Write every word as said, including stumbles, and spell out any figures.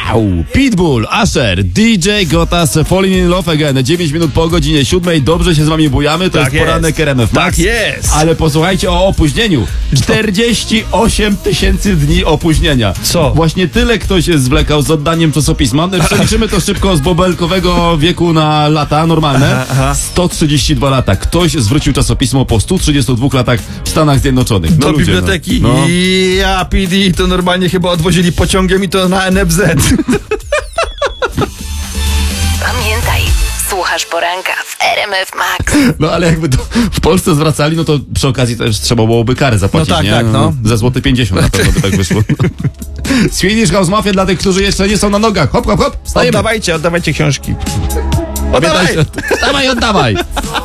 Wow! Pitbull, Usher, D J Gotas, Falling in Love Again. dziewięć minut po godzinie siódmej. Dobrze się z wami bujamy. To Tak jest poranek R M F Max. Tak jest. Ale posłuchajcie o opóźnieniu. czterdzieści osiem tysięcy dni opóźnienia. Co? Właśnie tyle ktoś zwlekał z oddaniem czasopisma. Przeliczymy to szybko z bobelkowego wieku na lata normalne. Aha, aha. sto trzydzieści dwa lata. Ktoś zwrócił czasopismo po stu trzydziestu dwóch latach w Stanach Zjednoczonych. No Do ludzie, biblioteki. No. No. Ja, P D, to normalnie chyba odwozili pociągiem i to na N F Z. Pamiętaj, słuchasz poranka w R M F Max. No ale jakby to w Polsce zwracali, no to przy okazji też trzeba byłoby karę zapłacić, No tak, nie? tak, no. Za złoty pięćdziesiąt na pewno by tak wyszło. Swedish House Mafia dla tych, którzy jeszcze nie są na nogach. Hop, hop, hop, wstajemy. Oddawajcie, oddawajcie książki. Pamiętajcie. Dawaj, oddawaj.